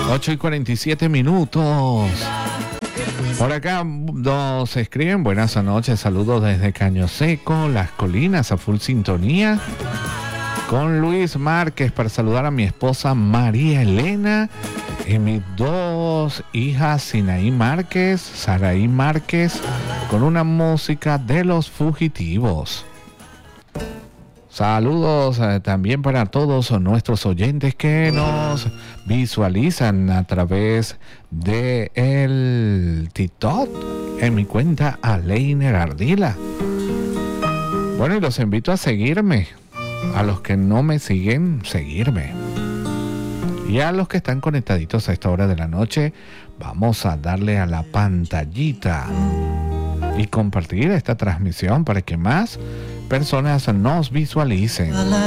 8:47. Por acá nos escriben: buenas noches, saludos desde Caño Seco, Las Colinas, a full sintonía. Con Luis Márquez para saludar a mi esposa María Elena y mis dos hijas Sinaí Márquez, Saraí Márquez, con una música de Los Fugitivos. Saludos también para todos nuestros oyentes que nos visualizan a través de el TikTok en mi cuenta Aleiner Ardila. Bueno, y los invito a seguirme. A los que no me siguen, seguirme. Y a los que están conectaditos a esta hora de la noche, vamos a darle a la pantallita y compartir esta transmisión para que más personas nos visualicen.